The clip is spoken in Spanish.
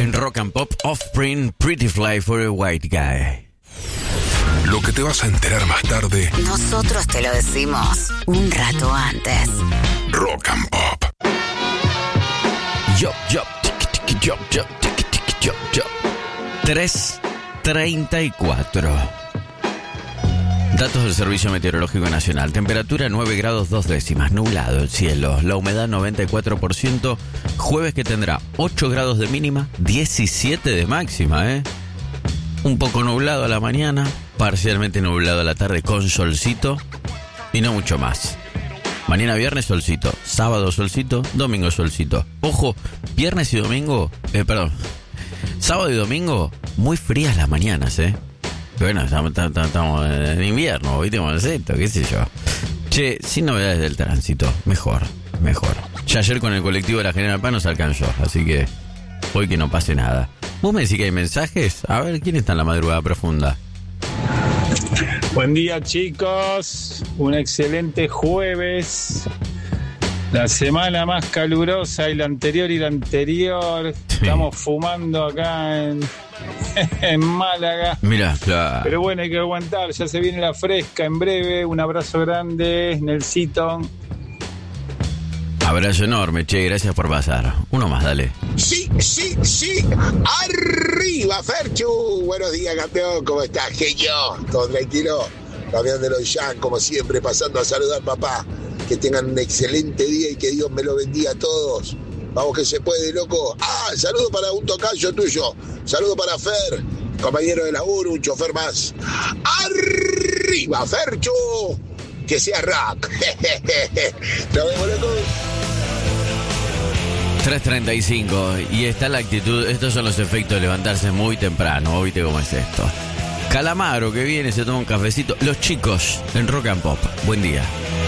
En Rock and Pop, Offspring, Pretty Fly for a White Guy. Lo que te vas a enterar más tarde. Nosotros te lo decimos un rato antes. Rock and Pop. Yo, tiki, tiki, yo, tiki, tiki, yo. 3:34. Datos del Servicio Meteorológico Nacional. Temperatura 9 grados 2 décimas. Nublado el cielo. La humedad 94%. Jueves que tendrá 8 grados de mínima, 17 de máxima, Un poco nublado a la mañana, parcialmente nublado a la tarde con solcito y no mucho más. Mañana viernes solcito, sábado solcito, domingo solcito. Ojo, viernes y domingo, sábado y domingo muy frías las mañanas, Bueno, estamos en invierno, ¿viste? Esto, qué sé yo. Che, sin novedades del tránsito, mejor. Ya ayer con el colectivo de la General Paz nos alcanzó, así que hoy que no pase nada. ¿Vos me decís que hay mensajes? A ver, ¿quién está en la madrugada profunda? Buen día, chicos. Un excelente jueves. La semana más calurosa y la anterior. Sí. Estamos fumando acá en Málaga. Mira, claro. Pero bueno, hay que aguantar. Ya se viene la fresca en breve. Un abrazo grande, Nelsito. Abrazo enorme, che, gracias por pasar. Uno más, dale. Sí. Arriba, Ferchu. Buenos días, campeón. ¿Cómo estás, genio? ¿Todo tranquilo? Campeón de los Yan, como siempre, pasando a saludar, papá. Que tengan un excelente día y que Dios me lo bendiga a todos. Vamos que se puede, loco. Saludo para un tocayo tuyo. Saludo para Fer, compañero de laburo, un chofer más. Arriba, Ferchu. Que sea rock. Nos vemos, loco. 3:35 y está la actitud. Estos son los efectos de levantarse muy temprano. ¿Viste cómo es esto? Calamaro que viene, se toma un cafecito. Los chicos en Rock and Pop. Buen día.